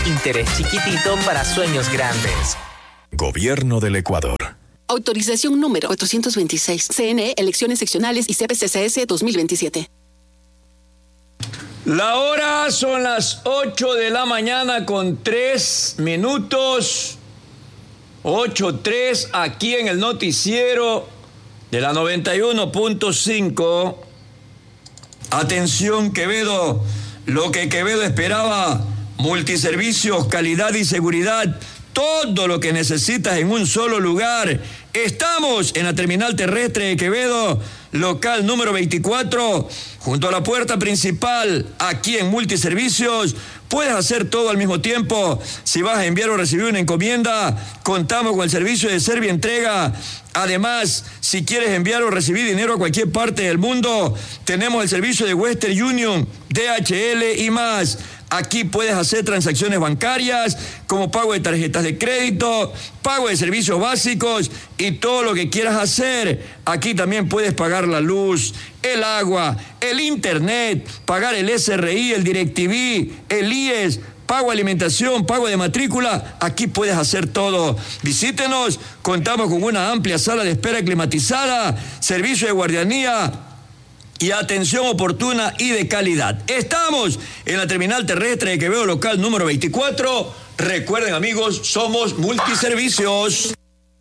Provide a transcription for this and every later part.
Interés chiquitito para sueños grandes. Gobierno del Ecuador. Autorización número 426. CNE, Elecciones Seccionales y CPCCS 2027. La hora son las 8 de la mañana con 3 minutos. 8:03 aquí en el noticiero de la 91.5. Atención, Quevedo. Lo que Quevedo esperaba. Multiservicios, calidad y seguridad. Todo lo que necesitas en un solo lugar. Estamos en la terminal terrestre de Quevedo, local número 24, junto a la puerta principal. Aquí en Multiservicios puedes hacer todo al mismo tiempo. Si vas a enviar o recibir una encomienda, contamos con el servicio de Servientrega. Además, si quieres enviar o recibir dinero a cualquier parte del mundo, tenemos el servicio de Western Union, DHL y más. Aquí puedes hacer transacciones bancarias, como pago de tarjetas de crédito, pago de servicios básicos y todo lo que quieras hacer. Aquí también puedes pagar la luz, el agua, el internet, pagar el SRI, el DirecTV, el IES, pago de alimentación, pago de matrícula. Aquí puedes hacer todo. Visítenos, contamos con una amplia sala de espera climatizada, servicio de guardianía y atención oportuna y de calidad. Estamos en la terminal terrestre de Quevedo, local número 24. Recuerden, amigos, somos Multiservicios.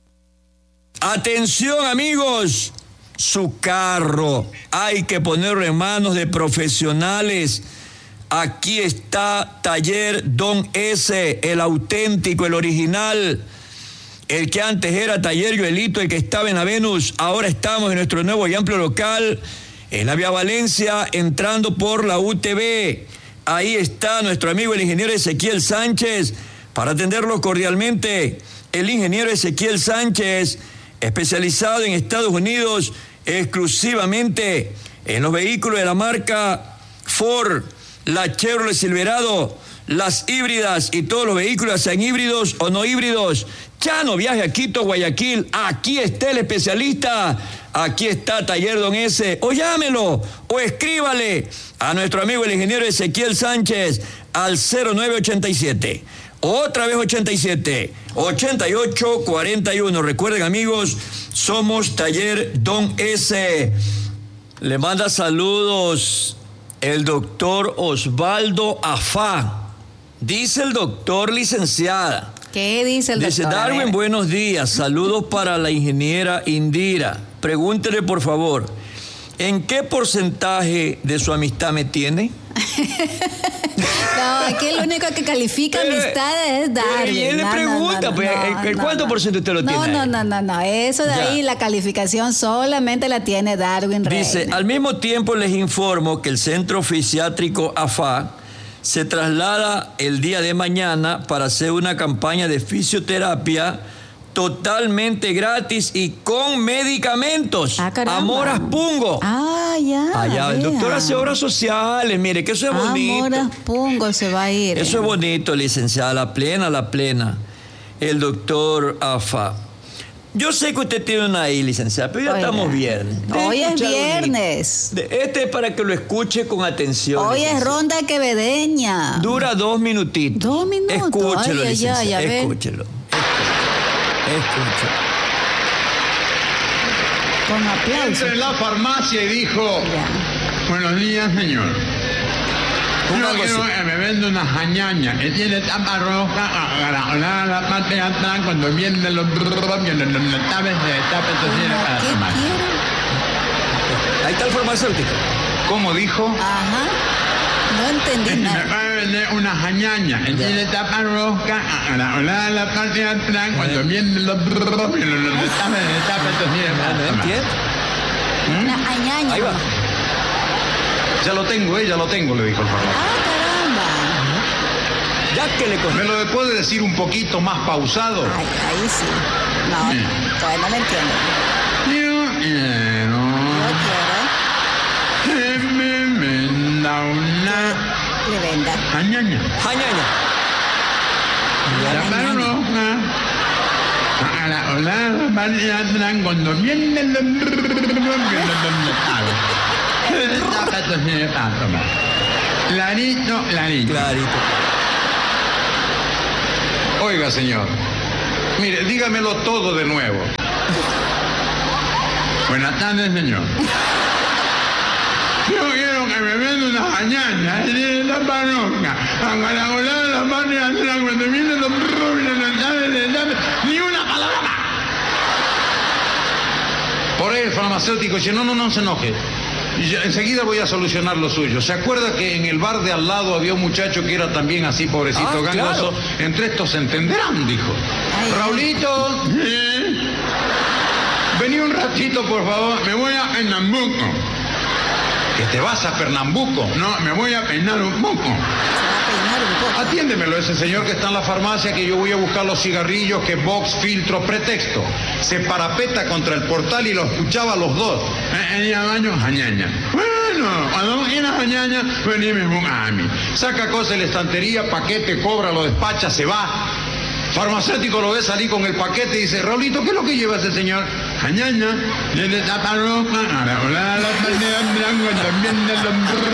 Atención, amigos, su carro hay que ponerlo en manos de profesionales. Aquí está Taller Don S, el auténtico, el original. El que antes era Taller Joelito, el que estaba en la Venus. Ahora estamos en nuestro nuevo y amplio local en la Vía Valencia, entrando por la UTV. Ahí está nuestro amigo el ingeniero Ezequiel Sánchez para atenderlo cordialmente. El ingeniero Ezequiel Sánchez, especializado en Estados Unidos exclusivamente en los vehículos de la marca Ford, la Chevrolet Silverado, las híbridas y todos los vehículos, sean híbridos o no híbridos. Ya no viaje a Quito, Guayaquil. Aquí está el especialista. Aquí está Taller Don S. O llámelo o escríbale a nuestro amigo el ingeniero Ezequiel Sánchez al 0987. Otra vez 87, 8841. Recuerden, amigos, somos Taller Don S. Le manda saludos el doctor Osvaldo Afá. Dice el doctor, licenciada. ¿Qué dice el doctor? Dice, Darwin, buenos días. Saludos para la ingeniera Indira. Pregúntele, por favor, ¿en qué porcentaje de su amistad me tiene? No, aquí el único que califica amistades es Darwin. Y él le pregunta, ¿cuánto por ciento usted lo tiene? No. Eso de ahí, la calificación solamente la tiene Darwin Rey. Dice, al mismo tiempo les informo que el Centro Fisiátrico AFA se traslada el día de mañana para hacer una campaña de fisioterapia totalmente gratis y con medicamentos. Amoras Pungo. Ya. El doctor hace obras sociales, mire, que eso es bonito. Amoras Pungo se va a ir. Eso es bonito, licenciada, la plena. El doctor Afa. Yo sé que usted tiene una ahí, licenciada, pero ya estamos viernes. Hoy es viernes. Este es para que lo escuche con atención. Hoy es ronda quevedeña. Dura 2 minutitos. 2 minutos. Escúchelo, licenciada, escúchelo. Con aplausos. Entró en la farmacia y dijo, buenos días, señor. Yo quiero que me venda una jañaña que tiene tapa roja, la parte de atrás, cuando vienen los tapes de Ahí está el farmacéutico. ¿Cómo dijo? Ajá. No entendí nada. Me va a vender una jañaña que tiene tapa roja, la parte de atrás, cuando vienen los tapes de No entiendo. Una jañaña. Ahí va. Ya lo tengo, le dijo el farmacéutico. Caramba. Ya que le ¿Me lo puede decir un poquito más pausado? Ahí sí. No, todavía no lo entiendo. Yo quiero que me venda una le venda jañaña. La roja. La parte de atrás, cuando vienen los Clarito. Oiga, señor. Mire, dígamelo todo de nuevo. Buenas tardes, señor. Yo quiero que me venda una jañaña de la parroquia. A caracolar la parte atrás cuando vienen los ni una palabra más. Por ahí el farmacéutico dice, no se enoje. Y yo enseguida voy a solucionar lo suyo. ¿Se acuerda que en el bar de al lado había un muchacho que era también así, pobrecito, gangoso? Claro. Entre estos se entenderán, dijo. Ay, Raulito, vení un ratito, por favor. Me voy a Pernambuco. ¿Que te vas a Pernambuco? No, me voy a peinar un poco. Atiéndemelo, ese señor que está en la farmacia, que yo voy a buscar los cigarrillos, que box, filtro, pretexto. Se parapeta contra el portal y lo escuchaba a los dos. Baño, jañaña. Bueno, cuando quieras jañaña, venime a mí. Saca cosas de la estantería, paquete, cobra, lo despacha, se va. Farmacéutico lo ve salir con el paquete y dice, Raulito, ¿qué es lo que lleva ese señor? Jañaña, de tapa roja, ahora la bandera blanca, también de los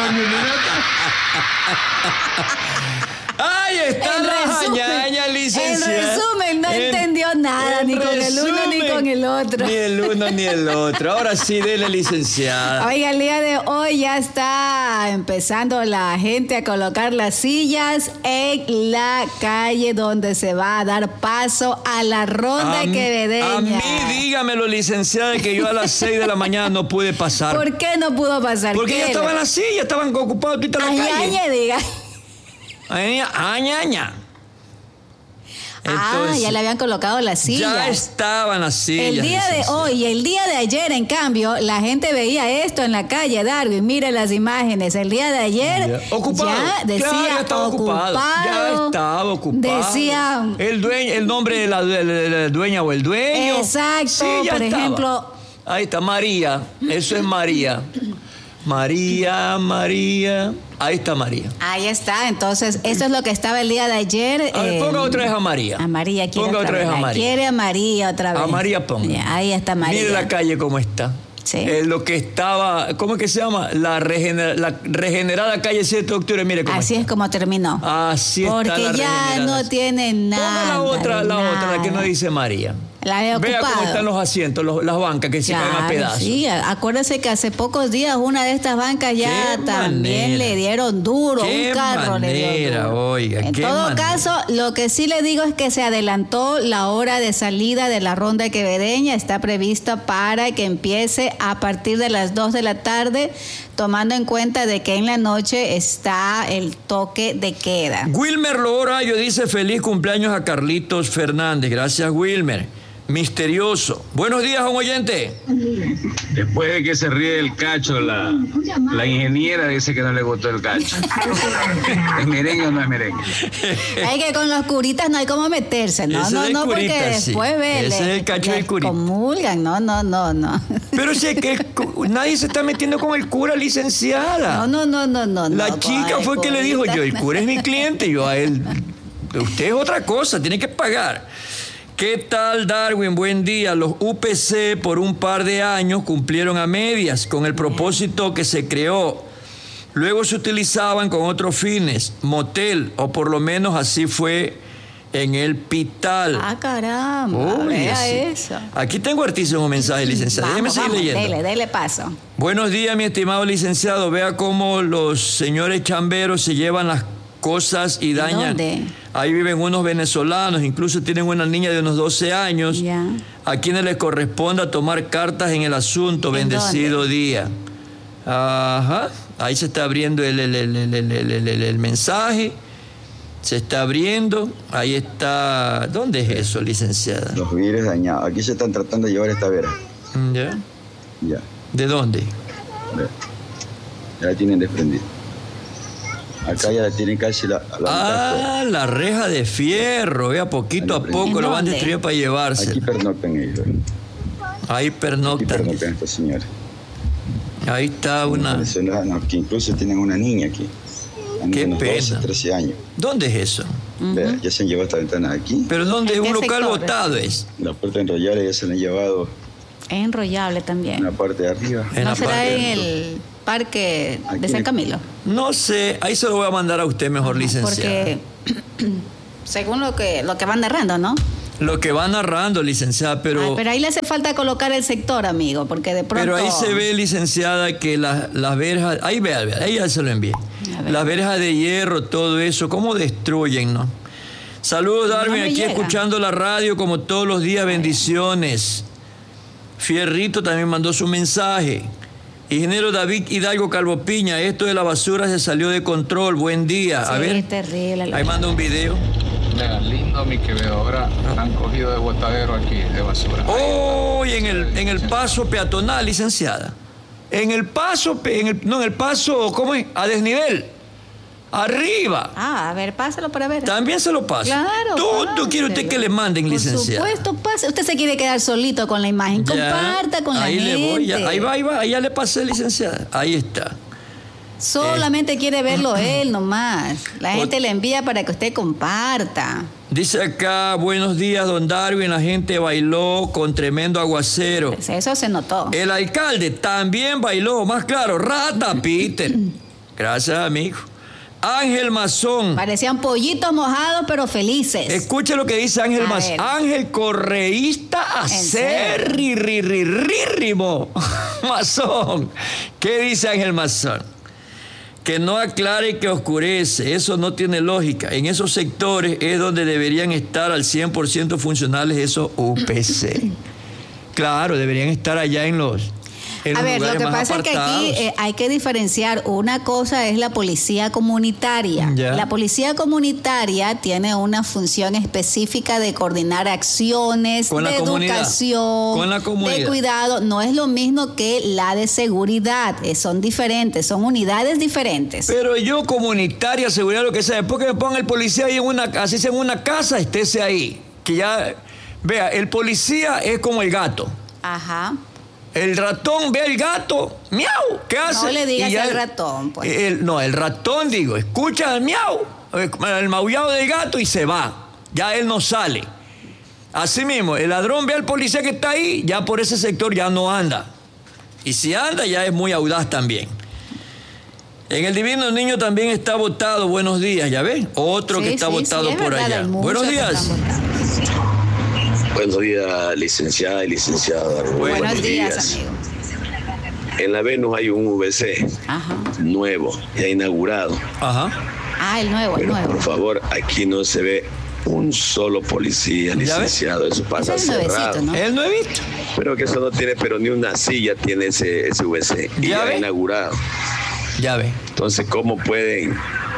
¡Ahí está la jañaña, licenciada! En resumen, no entendió nada, ni con el uno ni con el otro. Ni el uno ni el otro. Ahora sí, dele, licenciada. Oiga, el día de hoy ya está empezando la gente a colocar las sillas en la calle donde se va a dar paso a la ronda quevedeña. A mí, dígamelo, licenciada, que yo a las 6 de la mañana no pude pasar. ¿Por qué no pudo pasar? Porque ya estaban las sillas, estaban ocupados ahorita en la calle. Diga. Añaña. Entonces, ya le habían colocado las sillas. Ya estaban las sillas. El día de hoy, el día de ayer, en cambio, la gente veía esto en la calle Darwin. Mire las imágenes. El día de ayer ocupado. Ya decía ya estaba ocupado. Ya estaba ocupado. Decía el nombre de la dueña o el dueño. Exacto. Sí, ya por estaba. Ejemplo. Ahí está María. Eso es María. María. Ahí está María. Ahí está. Entonces, eso es lo que estaba el día de ayer. A ver, ponga otra vez a María. A María quiere ponga otra vez a María. Quiere a María otra vez. A María ponga. Ya, ahí está María. Mire la calle cómo está. Sí. Lo que estaba, ¿cómo es que se llama? La regenerada calle 7 de octubre, mire cómo así está. Es como terminó. Así está. Porque ya no tiene nada. Ponga la otra, la que no dice María. La de ocupado. Vea cómo están los asientos, las bancas que se caen a pedazos. Sí, acuérdese que hace pocos días una de estas bancas ya también le dieron duro, un carro le dio duro. Oiga, en todo caso, lo que sí le digo es que se adelantó la hora de salida de la ronda quevedeña, está prevista para que empiece a partir de las 2 de la tarde, tomando en cuenta de que en la noche está el toque de queda. Wilmer Lorayo dice feliz cumpleaños a Carlitos Fernández. Gracias, Wilmer. Misterioso. Buenos días, un oyente. Después de que se ríe el cacho, la ingeniera dice que no le gustó el cacho. ¿Es merengue o no es merengue? Hay que con los curitas no hay cómo meterse, ¿no? Ese No, curita, porque después ese es el cacho del curita. Comulgan, no. Pero si es que nadie se está metiendo con el cura, licenciada. No. La chica fue que le dijo, yo, el cura es mi cliente, yo a él. Usted es otra cosa, tiene que pagar. ¿Qué tal, Darwin? Buen día. Los UPC por un par de años cumplieron a medias con el propósito que se creó. Luego se utilizaban con otros fines, motel, o por lo menos así fue en el Pital. Ah, caramba, vea eso. Aquí tengo hartísimo mensaje, licenciado. Déjeme seguir leyendo. Dele paso. Buenos días, mi estimado licenciado. Vea cómo los señores chamberos se llevan las cosas y dañan. ¿Dónde? Ahí viven unos venezolanos, incluso tienen una niña de unos 12 años, ya. A quienes les corresponda tomar cartas en el asunto. Bendecido dónde? Día. Ajá, ahí se está abriendo el mensaje, se está abriendo, ahí está. ¿Dónde es eso, licenciada? Los vidrios dañados, aquí se están tratando de llevar esta vera. ¿Ya? Ya. ¿De dónde? Ya la tienen desprendida. Acá ya la tienen casi la mitad. La reja de fierro, vea, poquito a poco lo van destruyendo para llevarse. Aquí pernoctan ellos. Ahí pernoctan. Aquí pernoctan esta señora. Ahí está una. Venezolanos que incluso tienen una niña aquí. Qué pena. 12, 13 años. ¿Dónde es eso? Vea, ya se han llevado esta ventana de aquí. ¿Pero dónde es? ¿Un local botado es? La puerta enrollable ya se la han llevado. Es enrollable también. En la parte de arriba. ¿No será en el parque de San Camilo? No sé, ahí se lo voy a mandar a usted mejor, licenciada. Porque Según lo que van narrando, ¿no? Lo que va narrando, licenciada, pero ahí le hace falta colocar el sector, amigo, porque de pronto... Pero ahí se ve, licenciada, que las verjas... Ahí vea, ahí ya se lo envié. Las verjas de hierro, todo eso, cómo destruyen, ¿no? Saludos, Darwin, No me aquí llega. escuchando la radio como todos los días, bendiciones. Fierrito también mandó su mensaje. Ingeniero David Hidalgo Calvo Piña, esto de la basura se salió de control, buen día. A Sí, ver, es terrible. ahí manda un video. Mira, lindo mi Quevedo, ahora han cogido de botadero aquí, de basura. Oh, y en el paso peatonal, licenciada. En el paso, ¿cómo es? A desnivel. Arriba. A ver, pásalo para ver. También se lo pasa. Claro. Todo quiere usted que le manden, licenciada. Por supuesto, pase. Usted se quiere quedar solito con la imagen. Ya, Comparta con la ahí gente. le voy, ya, ahí va, ahí ya le pasé, licenciada. Ahí está. Solamente quiere verlo él nomás. La gente le envía para que usted comparta. Dice acá, buenos días, don Darwin, la gente bailó con tremendo aguacero. Pues eso se notó. El alcalde también bailó, más claro, rata, Peter. Gracias, amigo. Ángel Mazón. Parecían pollitos mojados, pero felices. Escuche lo que dice Ángel A Mazón. ver. Ángel correísta acérrimo. Mazón. ¿Qué dice Ángel Mazón? Que no aclare que oscurece. Eso no tiene lógica. En esos sectores es donde deberían estar al 100% funcionales esos UPC. Claro, deberían estar allá en los... A ver, lo lugares que más pasa apartados. es que aquí hay que diferenciar. Una cosa es la policía comunitaria. Ya. La policía comunitaria tiene una función específica de coordinar acciones, Con la de comunidad. educación, Con la comunidad. de cuidado. No es lo mismo que la de seguridad. Son diferentes, son unidades diferentes. Pero yo, comunitaria, seguridad, lo que sea, después que me ponga el policía ahí así sea en una casa, estése ahí. Que ya, vea, el policía es como el gato. Ajá. El ratón ve al gato, miau, ¿qué hace? No le digas Y ya al ratón, pues. el ratón, digo, escucha el miau, el maullado del gato y se va. Ya él no sale. Así mismo, el ladrón ve al policía que está ahí, ya por ese sector ya no anda. Y si anda, ya es muy audaz también. En el Divino Niño también está votado, buenos días, ¿ya ves? Otro Sí, que está sí, votado sí, es por verdad, allá. hay muchos Buenos que días. están votados. Buenos días, licenciada y licenciado. Buenos días, amigo. En la Venus hay un VC Ajá. nuevo, ya inaugurado. Ah, el nuevo, el Pero nuevo. por favor, aquí no se ve un solo policía, licenciado. Eso pasa Ese es el cerrado. nuevecito, ¿no? Él no he visto. Pero que eso no tiene, pero ni una silla tiene ese VC. Y ¿Ya ya ve? inaugurado. Ya ve. Entonces, ¿cómo pueden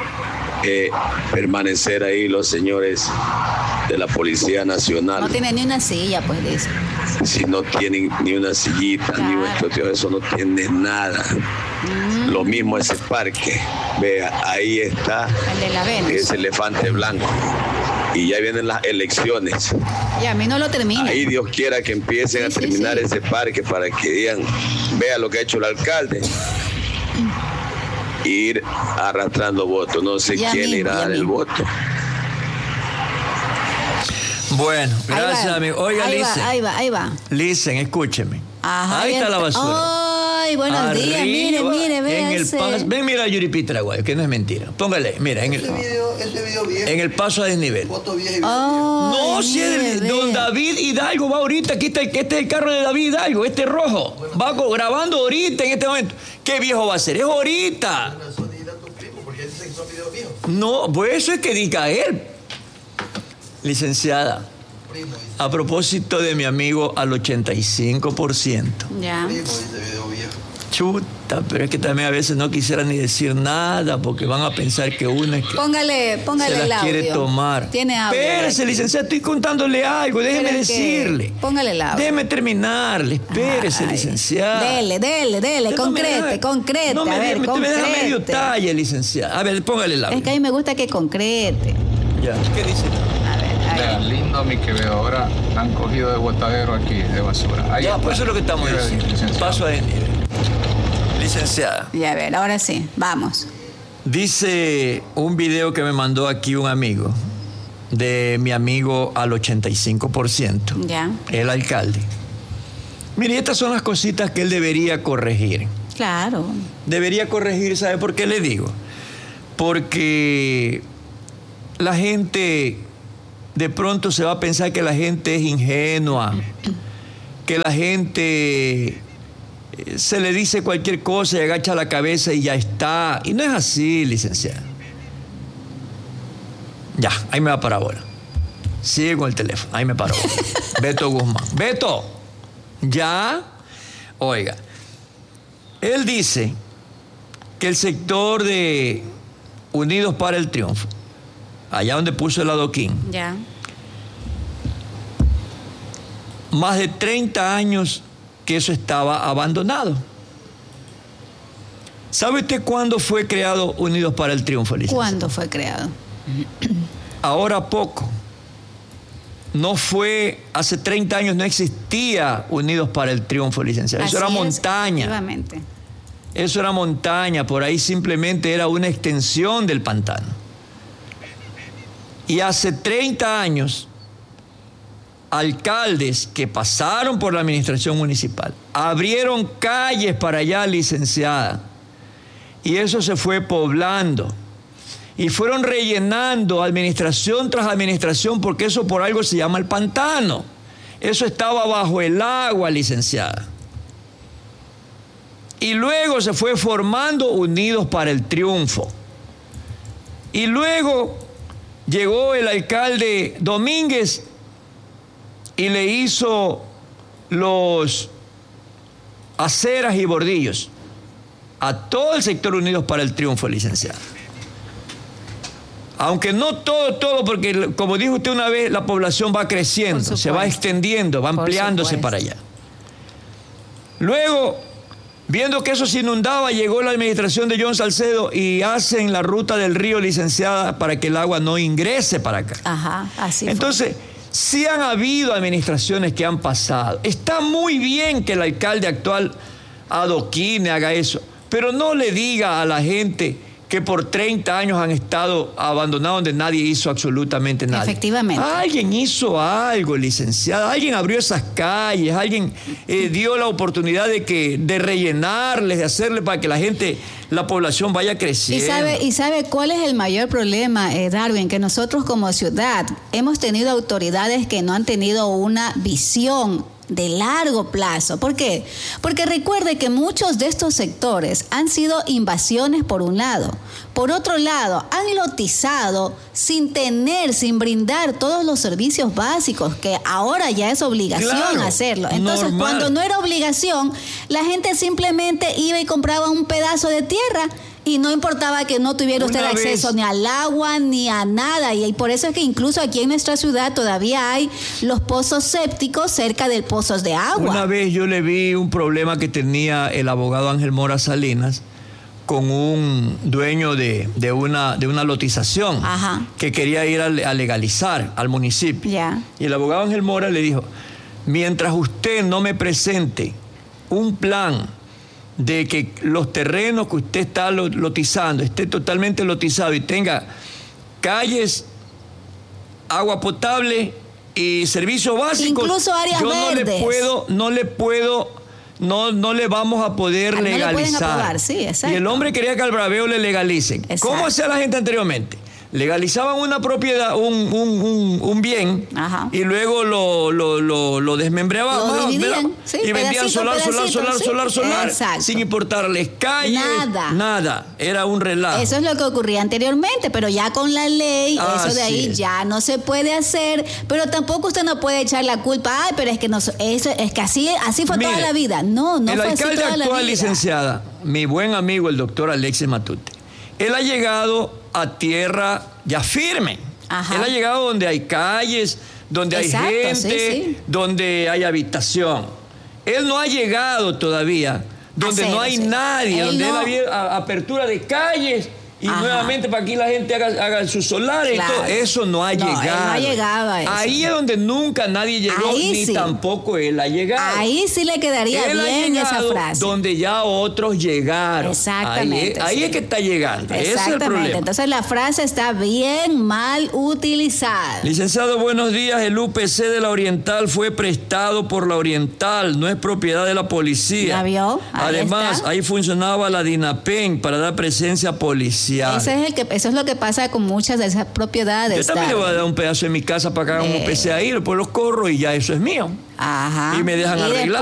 permanecer ahí los señores de la Policía Nacional No tiene ni una silla, pues, dice. si no tienen ni una sillita, ni un estudio? Eso no tiene nada. Lo mismo ese parque. Vea, ahí está El de la Venus. ese elefante blanco. Y ya vienen las elecciones. Y a mí no lo termina. Ahí Dios quiera que empiecen a terminar ese parque para que digan, vea lo que ha hecho el alcalde. Ir arrastrando votos. No sé Ya quién mismo, irá a ya dar el mismo. voto. Bueno, Ahí gracias, va, amigo. Oiga, ahí Listen. va, ahí va, ahí va. Listen, escúcheme. Ajá, Ahí está la basura. Ay, buenos días. Mire, Arriba, mire, en el véase. paso. Ven, mira a Yuripi Traguayo, que no es mentira. Póngale, mira, en el paso a desnivel. No, si es don David Hidalgo va ahorita. Aquí está, este es el carro de David Hidalgo, este rojo. Va grabando ahorita en este momento. ¿Qué viejo va a ser? Es ahorita. No, pues eso es que diga él. Licenciada, a propósito de mi amigo al 85%. Ya. Chuta, pero es que también a veces no quisiera ni decir nada porque van a pensar que uno es que Póngale se el las audio. quiere tomar. Tiene audio. Espérese, licenciada, estoy contándole algo, déjeme Pero es que- decirle. Póngale el audio. Déjeme terminarle, espérese, Ay, licenciada. Dele, Usted no me concrete, deja- concrete. No me, a ver, me deja medio concrete. talla, licenciada. A ver, póngale el audio. Es que a mí me gusta que concrete. Ya, ¿qué dice? A ver, Mira, lindo mi Quevedo, ahora han cogido de botadero aquí, de basura. Ahí Ya, está. pues eso es lo que estamos Mira, diciendo. licenciado. Paso a desnivel. Licenciada. Ya, a ver, ahora sí, vamos. Dice un video que me mandó aquí un amigo, de mi amigo al 85%, Ya, el alcalde. Mire, estas son las cositas que él debería corregir. claro. Debería corregir, ¿sabe por qué le digo? Porque la gente de pronto se va a pensar que la gente es ingenua, que la gente se le dice cualquier cosa y agacha la cabeza y ya está. Y no es así, licenciada. Ya, ahí me va para bola. Sigue con el teléfono, ahí me paró. Beto Guzmán. Beto, ya. Oiga, él dice que el sector de Unidos para el Triunfo, allá donde puso el adoquín, ya, más de 30 años que eso estaba abandonado. ¿Sabe usted cuándo fue creado Unidos para el Triunfo, licenciada? ¿Cuándo fue creado? Ahora poco. No fue, hace 30 años no existía Unidos para el Triunfo, licenciada. Eso era montaña. Eso era montaña, por ahí simplemente era una extensión del pantano. Y hace 30 años, alcaldes que pasaron por la administración municipal abrieron calles para allá, licenciada, y eso se fue poblando. Y fueron rellenando administración tras administración, porque eso por algo se llama el pantano. Eso estaba bajo el agua, licenciada. Y luego se fue formando Unidos para el Triunfo. Y luego llegó el alcalde Domínguez y le hizo los aceras y bordillos a todo el sector Unidos para el Triunfo, licenciada. Aunque no todo, porque como dijo usted una vez, la población va creciendo, se va extendiendo, va ampliándose para allá. Luego, viendo que eso se inundaba, llegó la administración de John Salcedo y hacen la ruta del río, licenciada, para que el agua no ingrese para acá. Ajá, así fue. Entonces, sí han habido administraciones que han pasado. Está muy bien que el alcalde actual adoquine, haga eso, pero no le diga a la gente que por 30 años han estado abandonados donde nadie hizo absolutamente nada. Efectivamente. Alguien hizo algo, licenciada. Alguien abrió esas calles, alguien dio la oportunidad de rellenarles, de hacerle para que la población vaya creciendo. ¿Y sabe cuál es el mayor problema, Darwin? Que nosotros como ciudad hemos tenido autoridades que no han tenido una visión de largo plazo. ¿Por qué? Porque recuerde que muchos de estos sectores han sido invasiones por un lado. Por otro lado, han lotizado sin brindar todos los servicios básicos, que ahora ya es obligación hacerlo. Entonces, cuando no era obligación, la gente simplemente iba y compraba un pedazo de tierra y no importaba que no tuviera usted acceso ni al agua ni a nada. Y por eso es que incluso aquí en nuestra ciudad todavía hay los pozos sépticos cerca de pozos de agua. Una vez yo le vi un problema que tenía el abogado Ángel Mora Salinas con un dueño de una lotización. Ajá. Que quería ir a legalizar al municipio. Ya. Y el abogado Ángel Mora le dijo: mientras usted no me presente un plan de que los terrenos que usted está lotizando esté totalmente lotizado y tenga calles, agua potable y servicios básicos, incluso áreas verdes, no le vamos a poder legalizar. No le pueden aprobar, sí, exacto. Y el hombre quería que al braveo le legalicen. Exacto. ¿Cómo hacía la gente anteriormente? Legalizaban una propiedad, un bien, ajá, y luego lo desmembraban, lo dividían, sí, y vendían solar, exacto, sin importarles calles, nada. Era un relajo. Eso es lo que ocurría anteriormente, pero ya con la ley, eso de ahí ya no se puede hacer, pero tampoco usted no puede echar la culpa, pero es que así fue. Mire, toda la vida. No fue así toda la vida. El alcalde actual, licenciada, mi buen amigo el doctor Alexis Matute, él ha llegado a tierra ya firme. Ajá. Él ha llegado donde hay calles, donde hay gente, donde hay habitación. Él no ha llegado todavía donde no hay nadie, donde él había apertura de calles y nuevamente para aquí la gente haga sus solares y todo. Eso no ha llegado. Él no ha llegado a eso. Ahí es donde nunca nadie llegó, ni tampoco él ha llegado. Ahí sí le quedaría bien esa frase. Donde ya otros llegaron. Exactamente. Ahí es que está llegando. Ese es el problema. Entonces la frase está bien mal utilizada. Licenciado, buenos días. El UPC de la Oriental fue prestado por la Oriental, no es propiedad de la policía. ¿Ya vio? Además, ahí funcionaba la DINAPEN para dar presencia policial. necesidad. Eso es lo que pasa con muchas de esas propiedades. Yo también le voy a dar un pedazo de mi casa para que hagan un PC ahí, después los corro y ya eso es mío. Ajá. Y me dejan arreglar.